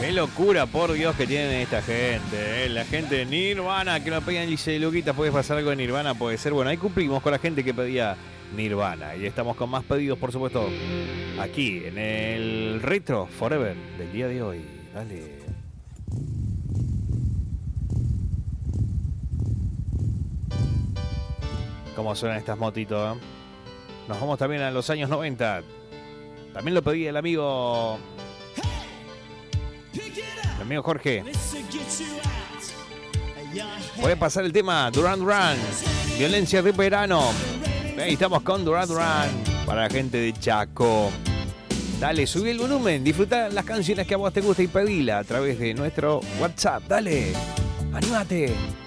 Qué locura, por Dios, que tienen esta gente, La gente de Nirvana, que nos pedían, dice Luquita, ¿puedes pasar algo de Nirvana? Puede ser. Bueno, ahí cumplimos con la gente que pedía Nirvana. Y estamos con más pedidos, por supuesto, aquí en el Retro Forever del día de hoy. Dale. ¿Cómo suenan estas motitos? Nos vamos también a los años 90. También lo pedía el amigo Jorge. Puede pasar el tema Duran Duran, Violencia de Verano. Ahí estamos con Duran Duran para la gente de Chaco. Dale, subí el volumen, disfruta las canciones que a vos te gusta y pedila a través de nuestro WhatsApp. Dale, anímate.